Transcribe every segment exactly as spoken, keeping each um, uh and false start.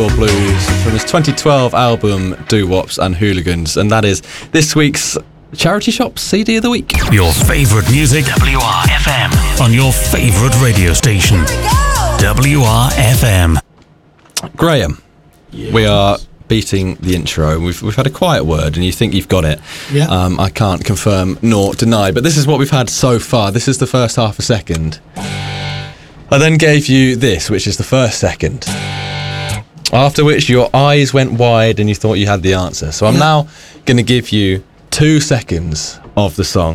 Blues from his twenty twelve album Doo-Wops and Hooligans, and that is this week's Charity Shop C D of the Week. Your favourite music, W R F M, on your favourite radio station, W R F M. Graham, yeah. We are beating the intro. We've we've had a quiet word, and you think you've got it. Yeah. Um, I can't confirm nor deny, but this is what we've had so far. This is the first half a second. I then gave you this, which is the first second. After which your eyes went wide and you thought you had the answer. So I'm yeah. now going to give you two seconds of the song.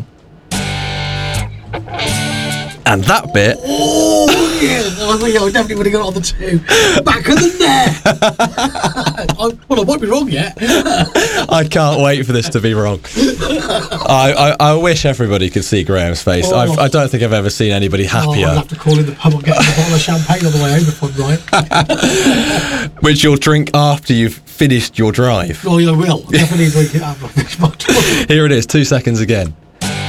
And that bit... Oh, yeah. I think I definitely would have got it on the two. Back of the net. I, well, I might be wrong yet. I can't wait for this to be wrong. I, I, I wish everybody could see Graham's face. Oh. I've, I don't think I've ever seen anybody happier. Oh, I'll have to call in the pub and get a bottle of champagne on the way home if I'm right. Which you'll drink after you've finished your drive. Oh, yeah, I will. I'll definitely drink it after I finish my drive. Here it is, two seconds again.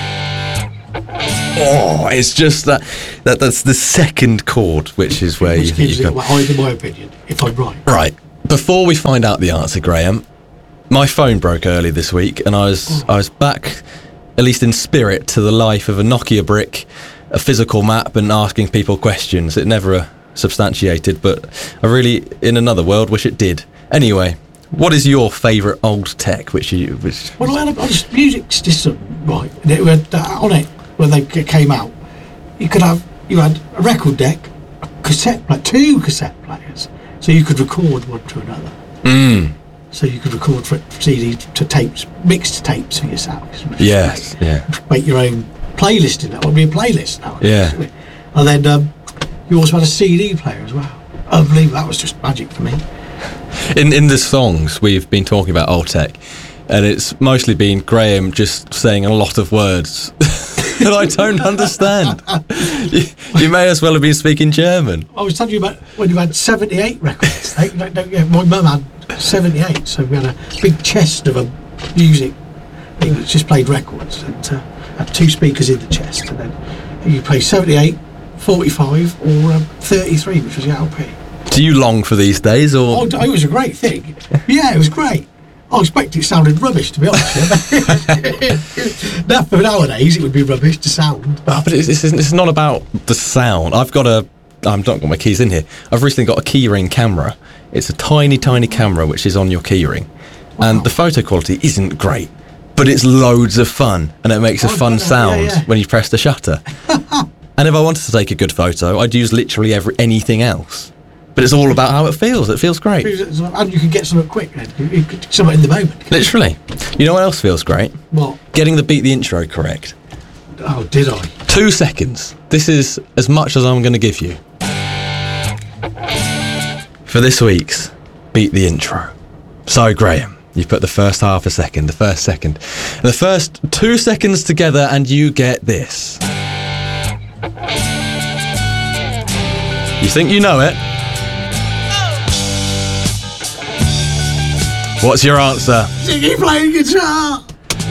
Oh, it's just that, that that's the second chord, which is where which you, gives you it away, in my opinion, if I'm right. Right. Before we find out the answer, Graham, my phone broke early this week, and I was oh. I was back, at least in spirit, to the life of a Nokia brick, a physical map, and asking people questions. It never uh, substantiated, but I really, in another world, wish it did. Anyway, what is your favourite old tech? Which you, which well, I had a, a music system, right? And it had, uh, on it. When they came out, you could have you had a record deck, a cassette, like two cassette players, so you could record one to another. Mm. So you could record for C D to tapes, mixed tapes for yourself. Yes, yeah. Make your own playlist in that. Would be a playlist now. Yeah. And then um, you also had a C D player as well. Unbelievable. That was just magic for me. In in the songs we've been talking about old tech, and it's mostly been Graham just saying a lot of words. that I don't understand. you, you may as well have been speaking German. I was telling you about when you had seventy-eight records. They, they, they, my mum had seventy-eight, so we had a big chest of a music thing that just played records, and uh, had two speakers in the chest, and then you play seventy-eight, forty-five, or um, thirty-three, which was the L P. Do you long for these days, or? Oh, it was a great thing. Yeah, it was great. I expect it sounded rubbish, to be honest. Now, for nowadays, it would be rubbish to sound. But, oh, but it's, it's, it's not about the sound. I've got a... I've not got my keys in here. I've recently got a keyring camera. It's a tiny, tiny camera which is on your keyring. Wow. And the photo quality isn't great, but it's loads of fun, and it makes a oh, fun yeah, sound yeah, yeah. when you press the shutter. And if I wanted to take a good photo, I'd use literally every anything else. But it's all about how it feels. It feels great. And you can get something quick then. You can get something in the moment. Literally. You know what else feels great? What? Getting the beat the intro correct. Oh, did I? Two seconds. This is as much as I'm going to give you. For this week's Beat the Intro. So, Graham, you put the first half a second, the first second, the first two seconds together, and you get this. You think you know it? What's your answer? Ziggy playing guitar.